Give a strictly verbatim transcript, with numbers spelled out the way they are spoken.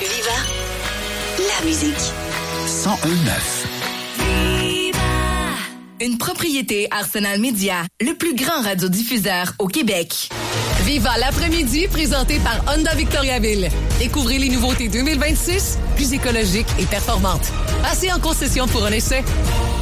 Viva, la musique. cent un neuf. Une propriété Arsenal Média, le plus grand radiodiffuseur au Québec. Viva l'après-midi, présenté par Honda Victoriaville. Découvrez les nouveautés deux mille vingt-six, plus écologiques et performantes. Passez en concession pour un essai.